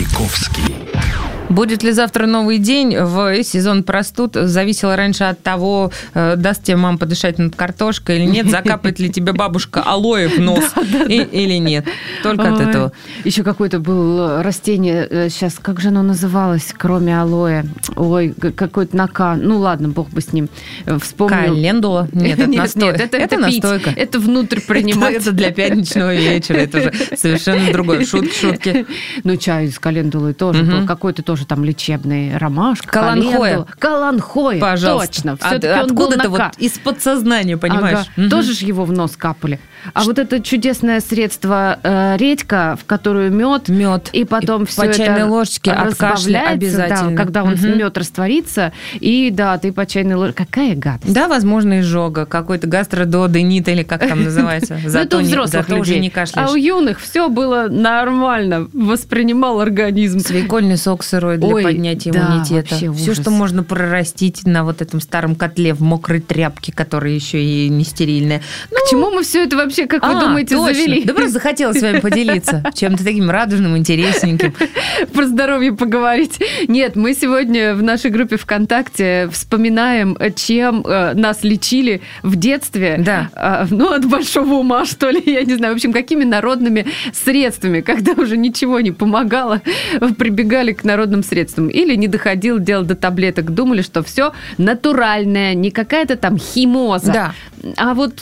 Маяковский. Будет ли завтра новый день в сезон простуд, зависело раньше от того, даст тебе мама подышать над картошкой или нет, закапает ли тебе бабушка алоэ в нос или нет. Только от этого. Еще какое-то было растение, сейчас, как же оно называлось, кроме алоэ? Ой, какой-то накан. Ну ладно, бог бы с ним. Вспомнил. Календула? Нет, это настойка. Это настойка. Это внутрь принимать. Это для пятничного вечера. Это уже совершенно другое. Шутки. Ну, чай из календулы тоже был. Какой-то тоже там лечебный, ромашка, каланхоя. Каланхоя, пожалуйста. Точно. Откуда-то вот из подсознания, понимаешь? Ага. Тоже ж его в нос капали. А вот это чудесное средство редька, в которую мед, и потом все это по чайной ложечке от кашля обязательно. Да, когда он мед растворится, и да, ты по чайной ложечке. Какая гадость. Да, возможно, изжога, какой-то гастродуоденит или как там называется. Зато у взрослых людей. Уже не кашляешь. А у юных все было нормально, воспринимал организм. Свекольный сок сырой для поднятия иммунитета. Все, что можно прорастить на вот этом старом котле в мокрой тряпке, которая еще и не стерильная. К чему мы все это вообще, как вы думаете, завели? Да просто захотела с вами поделиться чем-то таким радужным, интересненьким. Про здоровье поговорить. Нет, мы сегодня в нашей группе ВКонтакте вспоминаем, чем нас лечили в детстве. Да. Ну, от большого ума, что ли, я не знаю. В общем, какими народными средствами, когда уже ничего не помогало, прибегали к народным средствам. Или не доходило дело до таблеток. Думали, что все натуральное, не какая-то там химоза. Да. А вот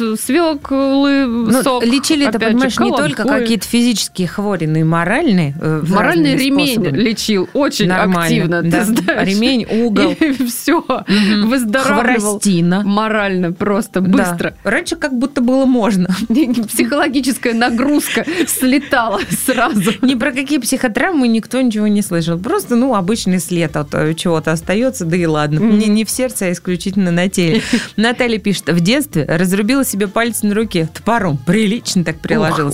свеклы, сок. Лечили это, понимаешь, не только какие-то физические хвори, но и моральные. Моральный ремень лечил очень нормально, активно. Да. Ты знаешь. Ремень, угол. И все. Выздоравливал. Хворостина. Морально, просто быстро. Да. Раньше как будто было можно. Психологическая нагрузка слетала сразу. Ни про какие психотравмы никто ничего не слышал. Просто, обычный след от чего-то остается, да и ладно. Не в сердце, а исключительно на теле. Наталья пишет: в детстве разрубила себе палец на руке топором. Прилично так приложилось.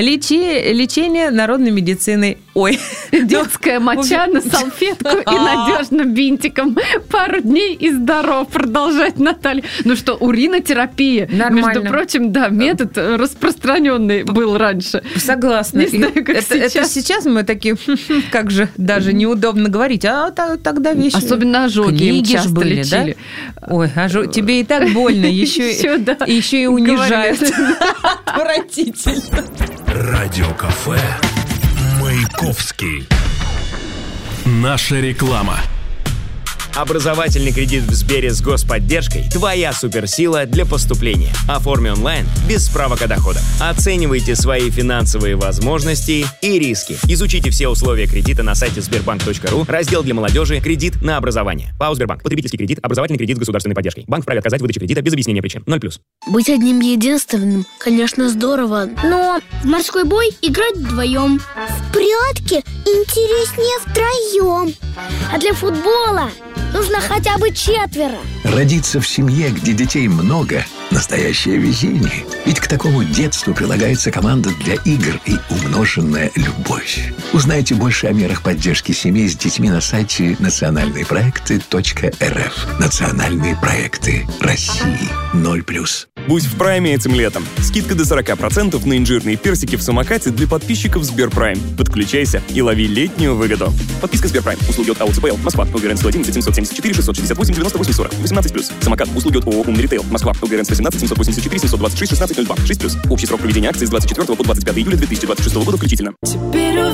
Лечение народной медициной. Ой. Детская моча на салфетку и надежным бинтиком. Пару дней и здоров. Продолжать, Наталья. Ну что, уринотерапия. Нормально. Между прочим, да, метод распространенный был раньше. Согласна. Не знаю, как это сейчас мы такие, как же даже неудобно говорить. А тогда вещи. Особенно ожоги им часто были, лечили. Да? Ой, тебе и так больно, еще и унижают. Отвратительно. Радиокафе Маяковский. Наша реклама. Образовательный кредит в Сбере с господдержкой – твоя суперсила для поступления. Оформи онлайн без справок о доходах. Оценивайте свои финансовые возможности и риски. Изучите все условия кредита на сайте sberbank.ru, раздел для молодежи «Кредит на образование». ПАО «Сбербанк». Потребительский кредит, образовательный кредит с государственной поддержкой. Банк вправе отказать в выдаче кредита без объяснения причин. 0+. Быть одним единственным, конечно, здорово. Но в морской бой играть вдвоем. В прятки интереснее втроем. А для футбола нужно хотя бы 4. Родиться в семье, где детей много – настоящее везение. Ведь к такому детству прилагается команда для игр и умноженная любовь. Узнайте больше о мерах поддержки семей с детьми на сайте национальныепроекты.рф. Национальные проекты России. 0+. Будь в прайме этим летом. Скидка до 40% на инжирные персики в самокате для подписчиков Сберпрайм. Подключайся и лови летнюю выгоду. Подписка Сберпрайм. Услуги от АОЦПЛ. Москва. ЛГРН 111 774 668 98 40. 18+. Самокат. Услуги от ООО «Умный ритейл». Москва. ЛГРН 117 784 726 1602. 6+. Общий срок проведения акции с 24 по 25 июля 2026 года включительно.